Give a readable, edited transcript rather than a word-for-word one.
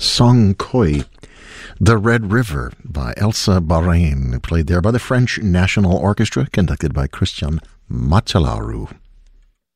Song Koi, The Red River by Elsa Barain, played there by the French National Orchestra, conducted by Christian Machalaru.